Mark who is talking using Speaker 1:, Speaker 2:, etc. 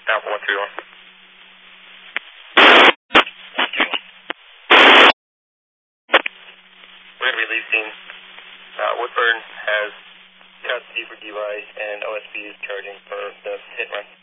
Speaker 1: Alpha 131. We're going to be releasing. Woodburn has cut D for DY, and OSB is charging for the hit run.